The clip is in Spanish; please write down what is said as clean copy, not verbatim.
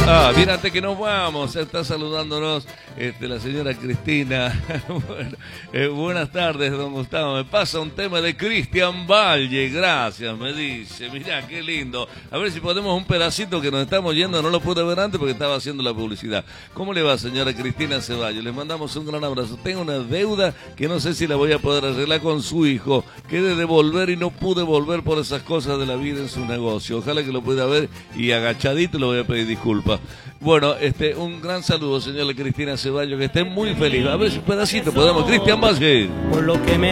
Bien, antes que nos vamos, está saludándonos la señora Cristina. Bueno, buenas tardes, don Gustavo. Me pasa un tema de Cristian Valle, gracias, me dice. Mirá, qué lindo. A ver si podemos un pedacito que nos estamos yendo, no lo pude ver antes porque estaba haciendo la publicidad. ¿Cómo le va, señora Cristina Ceballos? Les mandamos un gran abrazo. Tengo una deuda que no sé si la voy a poder arreglar con su hijo. Quedé de volver y no pude volver por esas cosas de la vida en su negocio. Ojalá que lo pueda ver y agachadito le voy a pedir disculpas. Bueno, un gran saludo, señora Cristina Ceballos, que esté muy feliz. A ver si un pedacito podemos. Cristian Valle.